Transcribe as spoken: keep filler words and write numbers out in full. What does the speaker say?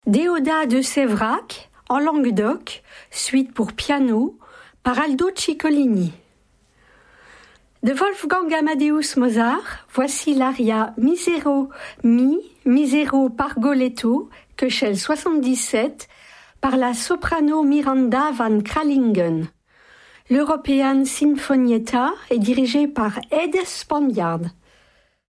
Déodat de Séverac, en Languedoc, suite pour piano, par Aldo Ciccolini. De Wolfgang Amadeus Mozart, voici l'aria Misero mi, Misero Pargoletto, Köchel soixante-dix-sept, par la soprano Miranda van Kralingen. L'European Sinfonietta est dirigée par Ed Spanjaard.